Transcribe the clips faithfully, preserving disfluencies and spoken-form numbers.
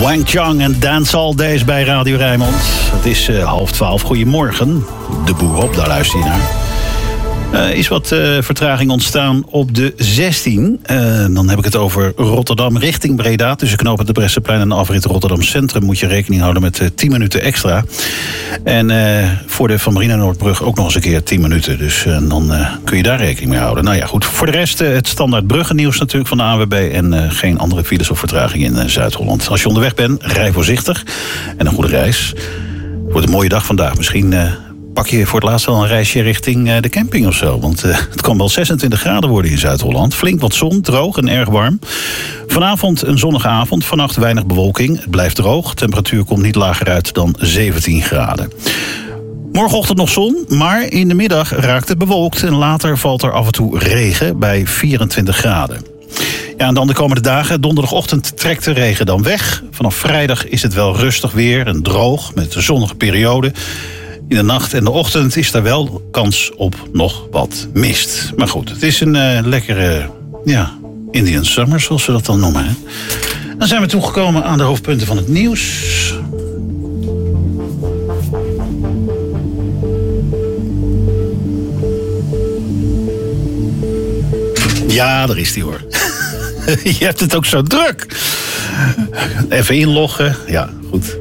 Wang Chang en Dance All Days bij Radio Rijnmond. Het is uh, half twaalf. Goedemorgen. De boer op, daar luister je naar. Er uh, is wat uh, vertraging ontstaan op de zestien. Uh, dan heb ik het over Rotterdam richting Breda. Tussen knooppunt de Bresseplein en de afrit Rotterdam Centrum moet je rekening houden met uh, tien minuten extra. En uh, voor de Van Marina Noordbrug ook nog eens een keer tien minuten. Dus uh, dan uh, kun je daar rekening mee houden. Nou ja, goed. Voor de rest uh, het standaard bruggennieuws natuurlijk van de A N W B. En uh, geen andere files of vertraging in uh, Zuid-Holland. Als je onderweg bent, rij voorzichtig. En een goede reis. Het wordt een mooie dag vandaag. Misschien... Uh, pak je voor het laatst wel een reisje richting uh, de camping of zo. Want uh, het kan wel zesentwintig graden worden in Zuid-Holland. Flink wat zon, droog en erg warm. Vanavond een zonnige avond, vannacht weinig bewolking. Het blijft droog, temperatuur komt niet lager uit dan zeventien graden. Morgenochtend nog zon, maar in de middag raakt het bewolkt... en later valt er af en toe regen bij vierentwintig graden. Ja, en dan de komende dagen. Donderdagochtend trekt de regen dan weg. Vanaf vrijdag is het wel rustig weer en droog met een zonnige periode... In de nacht en de ochtend is er wel kans op nog wat mist. Maar goed, het is een uh, lekkere ja, Indian Summer, zoals we dat dan noemen. Hè? Dan zijn we toegekomen aan de hoofdpunten van het nieuws. Ja, daar is die hoor. Je hebt het ook zo druk. Even inloggen. Ja, goed.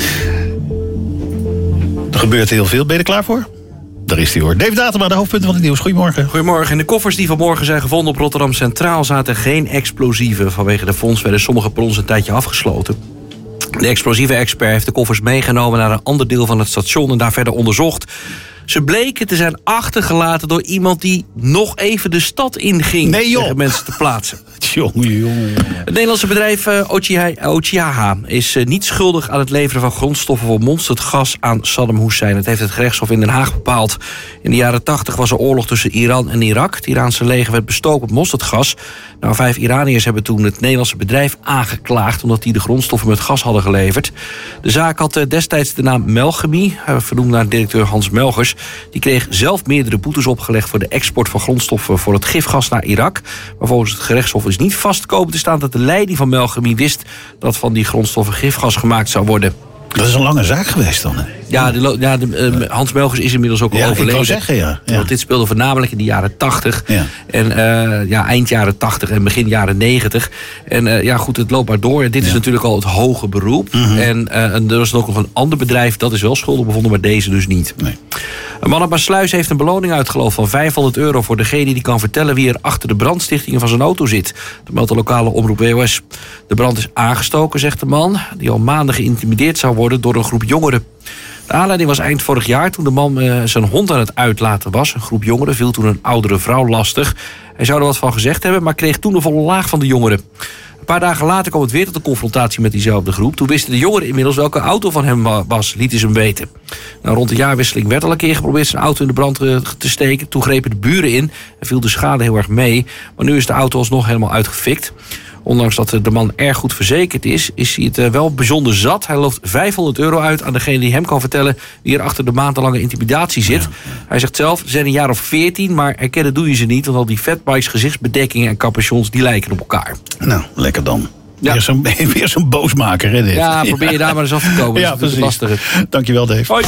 Er gebeurt heel veel. Ben je er klaar voor? Daar is hij hoor. Dave Datema, de hoofdpunten van het nieuws. Goedemorgen. Goedemorgen. In de koffers die vanmorgen zijn gevonden op Rotterdam Centraal zaten geen explosieven. Vanwege de fonds werden sommige per ons een tijdje afgesloten. De explosieve expert heeft de koffers meegenomen naar een ander deel van het station en daar verder onderzocht. Ze bleken te zijn achtergelaten door iemand die nog even de stad inging. Nee joh. Zeggen mensen te plaatsen. Jongen, jongen. Het Nederlandse bedrijf uh, Ochiaha is uh, niet schuldig aan het leveren van grondstoffen voor mosterdgas aan Saddam Hussein. Dat heeft het gerechtshof in Den Haag bepaald. In de jaren tachtig was er oorlog tussen Iran en Irak. Het Iraanse leger werd bestookt met mosterdgas. Nou, vijf Iraniërs hebben toen het Nederlandse bedrijf aangeklaagd omdat die de grondstoffen met gas hadden geleverd. De zaak had uh, destijds de naam Melchemi, uh, vernoemd naar directeur Hans Melgers. Die kreeg zelf meerdere boetes opgelegd voor de export van grondstoffen voor het gifgas naar Irak. Maar volgens het gerechtshof is niet vast komen te staan dat de leiding van Melchemi wist dat van die grondstoffen gifgas gemaakt zou worden. Dat is een lange zaak geweest dan, hè? Ja, de, ja de, uh, Hans Melgers is inmiddels ook al ja, overleden. Ik wou zeggen, ja. ja. Want dit speelde voornamelijk in de jaren tachtig. Ja. En uh, ja, eind jaren tachtig en begin jaren negentig. En uh, ja, goed, het loopt maar door. En dit ja. is natuurlijk al het hoge beroep. Mm-hmm. En, uh, en er is ook nog een ander bedrijf, dat is wel schuldig bevonden, maar deze dus niet. Nee. Een man op Maassluis heeft een beloning uitgeloofd van vijfhonderd euro... voor degene die kan vertellen wie er achter de brandstichtingen van zijn auto zit. Dat meldt de lokale omroep W O S. De brand is aangestoken, zegt de man, die al maanden geïntimideerd zou worden door een groep jongeren. De aanleiding was eind vorig jaar toen de man uh, zijn hond aan het uitlaten was. Een groep jongeren viel toen een oudere vrouw lastig. Hij zou er wat van gezegd hebben, maar kreeg toen de volle laag van de jongeren. Een paar dagen later kwam het weer tot een confrontatie met diezelfde groep. Toen wisten de jongeren inmiddels welke auto van hem was, lieten ze hem weten. Nou, rond de jaarwisseling werd al een keer geprobeerd zijn auto in de brand te steken. Toen grepen de buren in en viel de schade heel erg mee. Maar nu is de auto alsnog helemaal uitgefikt. Ondanks dat de man erg goed verzekerd is, is hij het wel bijzonder zat. Hij looft vijfhonderd euro uit aan degene die hem kan vertellen wie er achter de maandenlange intimidatie zit. Ja, ja. Hij zegt zelf, ze zijn een jaar of veertien, maar herkennen doe je ze niet. Want al die fatbikes, gezichtsbedekkingen en capuchons, die lijken op elkaar. Nou, lekker dan. Ja. Weer zo'n, weer zo'n boosmaker, hè, dit. Ja, probeer je daar maar eens af te komen. Ja, dat is precies. Dankjewel, Dave. Hoi.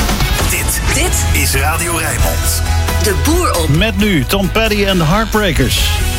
Dit, dit is Radio Rijnmond. De boer op. Met nu Tom Petty en de Heartbreakers.